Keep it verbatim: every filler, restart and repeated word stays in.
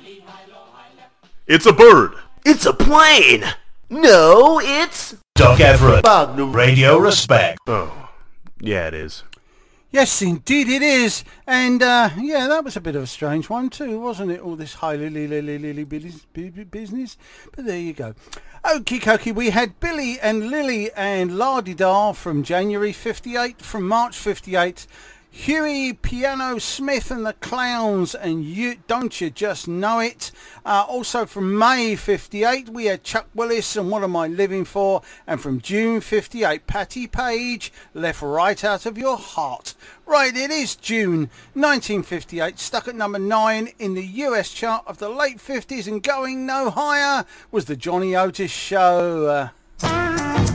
It's a bird. It's a plane. No, it's... Doc Everett. Magnum Radio Respect. Oh, yeah, it is. Yes, indeed it is. And, uh, yeah, that was a bit of a strange one too, wasn't it? All this high lily lily lily business. But there you go. Okie dokie, we had Billy and Lily and La-Di-Da from January fifty-eight, from March fifty-eight. Huey Piano Smith and the Clowns and you Don't You Just Know It. Uh, also from May fifty-eight we had Chuck Willis and What Am I Living For, and from June fifty-eight Patti Page, Left Right Out of Your Heart. Right, it is June nineteen fifty-eight, stuck at number nine in the U S chart of the late fifties and going no higher was the Johnny Otis Show. Uh,